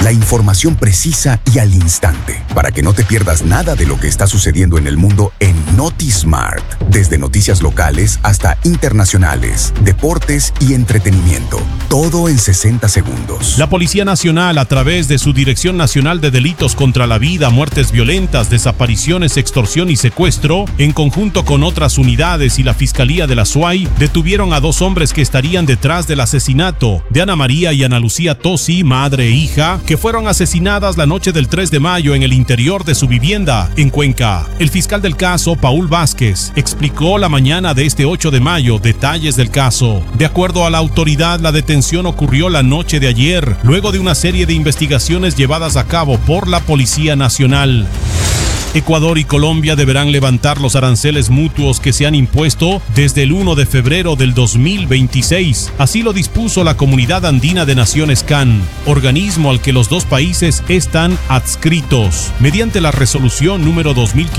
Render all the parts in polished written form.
La información precisa y al instante, para que no te pierdas nada de lo que está sucediendo en el mundo en NotiSmart. Desde noticias locales hasta internacionales, deportes y entretenimiento. Todo en 60 segundos. La Policía Nacional, a través de su Dirección Nacional de Delitos contra la Vida, Muertes Violentas, Desapariciones, Extorsión y Secuestro, en conjunto con otras unidades y la Fiscalía de la SUAY, detuvieron a 2 hombres que estarían detrás del asesinato de Ana María y Ana Lucía Tosi, madre e hija, que fueron asesinadas la noche del 3 de mayo en el interior de su vivienda en Cuenca. El fiscal del caso, Paul Vázquez, explicó la mañana de este 8 de mayo detalles del caso. De acuerdo a la autoridad, la detención ocurrió la noche de ayer, luego de una serie de investigaciones llevadas a cabo por la Policía Nacional. Ecuador y Colombia deberán levantar los aranceles mutuos que se han impuesto desde el 1 de febrero del 2026. Así lo dispuso la Comunidad Andina de Naciones CAN, organismo al que los 2 países están adscritos. Mediante la resolución número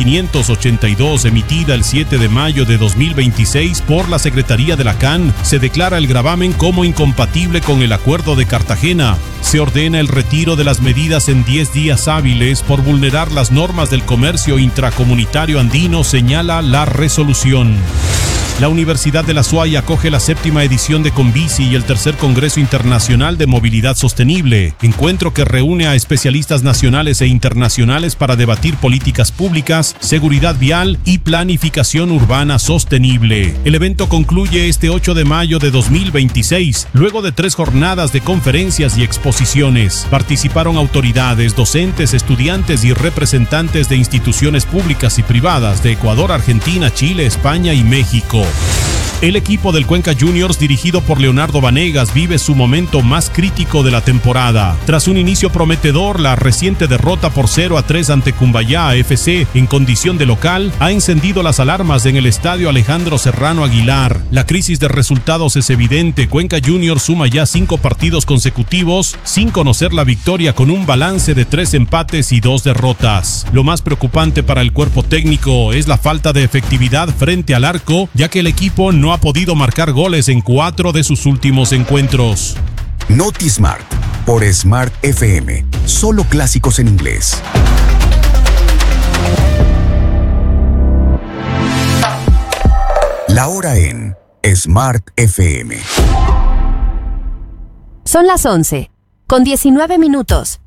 2582 emitida el 7 de mayo de 2026 por la Secretaría de la CAN, se declara el gravamen como incompatible con el Acuerdo de Cartagena. Se ordena el retiro de las medidas en 10 días hábiles por vulnerar las normas del comercio intracomunitario andino, señala la resolución. La Universidad de la SUAY acoge la 7ª edición de Convici y el tercer Congreso Internacional de Movilidad Sostenible, encuentro que reúne a especialistas nacionales e internacionales para debatir políticas públicas, seguridad vial y planificación urbana sostenible. El evento concluye este 8 de mayo de 2026, luego de 3 jornadas de conferencias y exposiciones. Participaron autoridades, docentes, estudiantes y representantes de instituciones públicas y privadas de Ecuador, Argentina, Chile, España y México. El equipo del Cuenca Juniors, dirigido por Leonardo Vanegas, vive su momento más crítico de la temporada. Tras un inicio prometedor, la reciente derrota por 0-3 ante Cumbayá FC en condición de local ha encendido las alarmas en el estadio Alejandro Serrano Aguilar. La crisis de resultados es evidente. Cuenca Juniors suma ya 5 partidos consecutivos sin conocer la victoria, con un balance de 3 empates y 2 derrotas. Lo más preocupante para el cuerpo técnico es la falta de efectividad frente al arco, ya que el equipo no ha podido marcar goles en 4 de sus últimos encuentros. NotiSmart, por Smart FM. Solo clásicos en inglés. La hora en Smart FM. Son las 11:19 minutos.